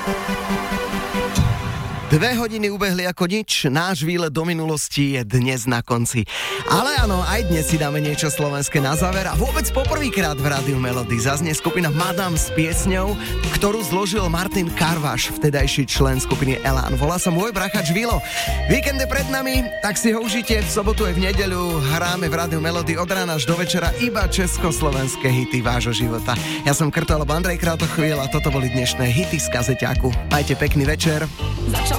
2 hodiny ubehli ako nič, náš výlet do minulosti je dnes na konci. Ale áno, aj dnes si dáme niečo slovenské na záver a vôbec poprvýkrát v Rádiu Melody zaznie skupina Madame s piesňou, ktorú zložil Martin Karvaš, vtedajší člen skupiny Elán. Volá sa Môj brachač Vilo. Víkend je pred nami, tak si ho užite. V sobotu aj v nedeľu hráme v Rádiu Melody od rána až do večera iba československé hity vášho života. Ja som Krto alebo Andrej Kratochvíľ a toto boli dnešné hity z kazeťáku. Majte pekný večer. Začala